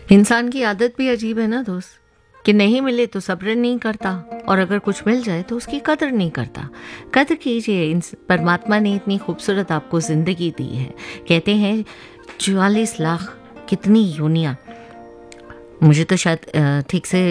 इंसान की आदत भी अजीब है ना दोस्त, कि नहीं मिले तो सब्र नहीं करता, और अगर कुछ मिल जाए तो उसकी कदर नहीं करता। कदर कीजिए, परमात्मा ने इतनी खूबसूरत आपको ज़िंदगी दी है। कहते हैं 44 लाख कितनी यूनिया, मुझे तो शायद ठीक से